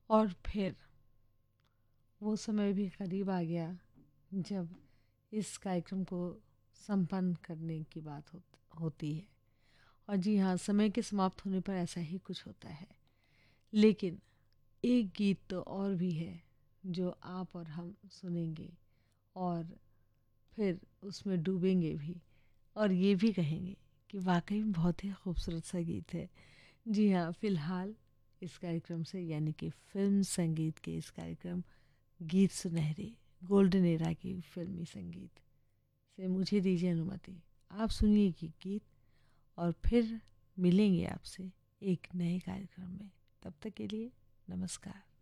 और फिर वो समय भी करीब आ गया जब इस कार्यक्रम को संपन्न करने की बात होती है। और जी हाँ, समय के समाप्त होने पर ऐसा ही कुछ होता है। लेकिन एक गीत तो और भी है जो आप और हम सुनेंगे और फिर उसमें डूबेंगे भी और ये भी कहेंगे कि वाकई में बहुत ही खूबसूरत सा गीत है। जी हाँ, फिलहाल इस कार्यक्रम से यानी कि फिल्म संगीत के इस कार्यक्रम गीत सुनहरे गोल्डन एरा की फिल्मी संगीत से मुझे दीजिए अनुमति। आप सुनिए ये गीत और फिर मिलेंगे आपसे एक नए कार्यक्रम में। तब तक के लिए नमस्कार।